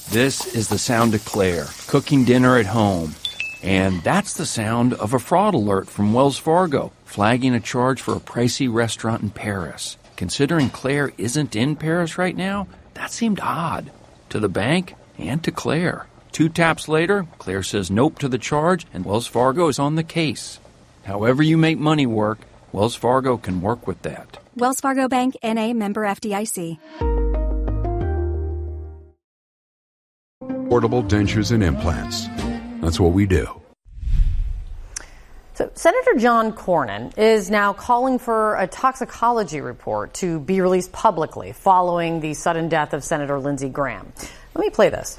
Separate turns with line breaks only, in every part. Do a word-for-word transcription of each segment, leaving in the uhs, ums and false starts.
This is the sound of Claire, cooking dinner at home. And that's the sound of a fraud alert from Wells Fargo, flagging a charge for a pricey restaurant in Paris. Considering Claire isn't in Paris right now, that seemed odd. To the bank and to Claire. Two taps later, Claire says nope to the charge, and Wells Fargo is on the case. However you make money work, Wells Fargo can work with that.
Wells Fargo Bank, N A, member F D I C.
Portable dentures and implants. That's what we do.
So Senator John Cornyn is now calling for a toxicology report to be released publicly following the sudden death of Senator Lindsey Graham. Let me play this.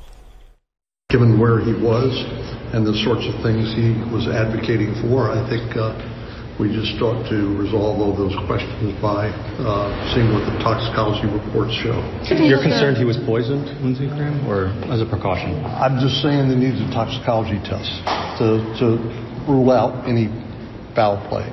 Given where he was and the sorts of things he was advocating for, I think uh, we just ought to resolve all those questions by uh, seeing what the toxicology reports show.
You're concerned he was poisoned, Lindsey Graham, or as a precaution?
I'm just saying there needs a toxicology test to, to rule out any foul play.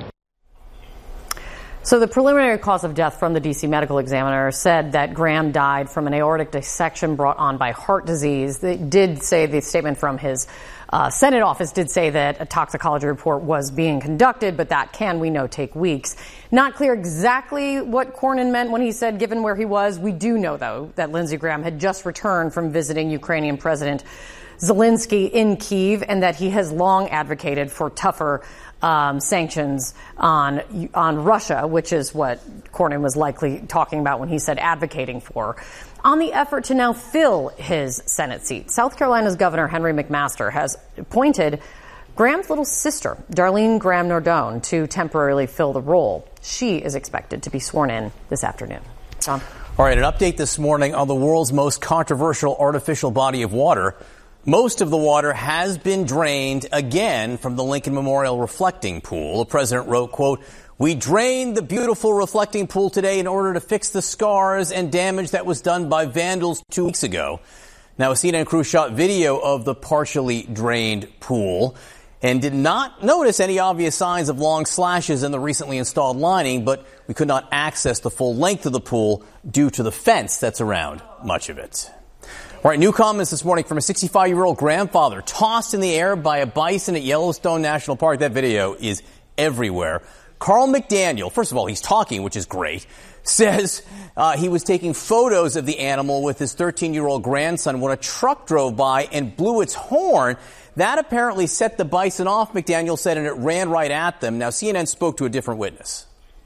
So the preliminary cause of death from the D C medical examiner said that Graham died from an aortic dissection brought on by heart disease. They did say, the statement from his uh, Senate office did say that a toxicology report was being conducted, but that can, we know, take weeks. Not clear exactly what Cornyn meant when he said given where he was. We do know, though, that Lindsey Graham had just returned from visiting Ukrainian President Zelensky in Kyiv, and that he has long advocated for tougher um, sanctions on on Russia, which is what Cornyn was likely talking about when he said advocating for, on the effort to now fill his Senate seat. South Carolina's Governor Henry McMaster has appointed Graham's little sister, Darlene Graham Nardone, to temporarily fill the role. She is expected to be sworn in this afternoon. John?
All right, an update this morning on the world's most controversial artificial body of water. Most of the water has been drained again from the Lincoln Memorial reflecting pool. The president wrote, quote, "We drained the beautiful reflecting pool today in order to fix the scars and damage that was done by vandals two weeks ago." Now, a C N N crew shot video of the partially drained pool and did not notice any obvious signs of long slashes in the recently installed lining, but we could not access the full length of the pool due to the fence that's around much of it. All right, new comments this morning from a sixty-five-year-old grandfather tossed in the air by a bison at Yellowstone National Park. That video is everywhere. Carl McDaniel, first of all, he's talking, which is great, says uh, he was taking photos of the animal with his thirteen-year-old grandson when a truck drove by and blew its horn. That apparently set the bison off, McDaniel said, and it ran right at them. Now, C N N spoke to a different witness.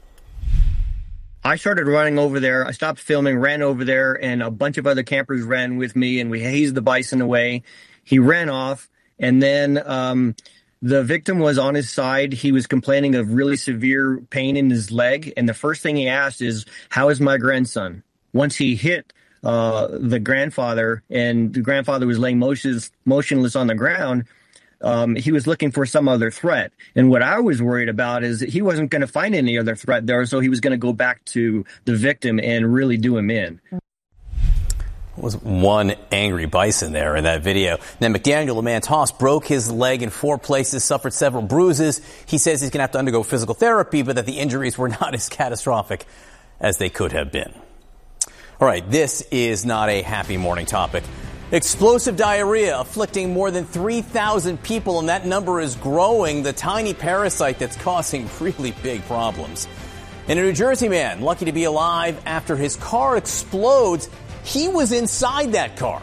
I started running over there. I stopped filming, ran over there, and a bunch of other campers ran with me, and we hazed the bison away. He ran off, and then um, the victim was on his side. He was complaining of really severe pain in his leg, and the first thing he asked is, "How is my grandson?" Once he hit uh, the grandfather, and the grandfather was laying motionless, motionless on the ground, Um, he was looking for some other threat. And what I was worried about is that he wasn't going to find any other threat there, so he was going to go back to the victim and really do him in.
There was one angry bison there in that video. Then McDaniel, the man tossed, broke his leg in four places, suffered several bruises. He says he's going to have to undergo physical therapy, but that the injuries were not as catastrophic as they could have been. All right, this is not a happy morning topic. Explosive diarrhea afflicting more than three thousand people, and that number is growing, the tiny parasite that's causing really big problems. And a New Jersey man, lucky to be alive after his car explodes. He was inside that car.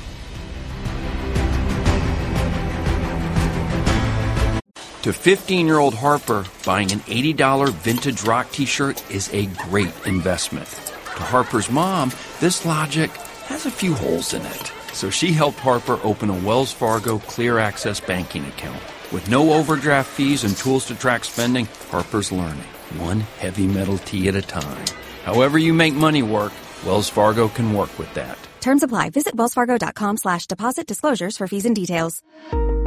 To fifteen-year-old Harper, buying an eighty dollars vintage rock t-shirt is a great investment. To Harper's mom, this logic has a few holes in it. So she helped Harper open a Wells Fargo Clear Access banking account. With no overdraft fees and tools to track spending, Harper's learning, one heavy metal tee at a time. However you make money work, Wells Fargo can work with that.
Terms apply. Visit wellsfargo.com slash deposit disclosures for fees and details.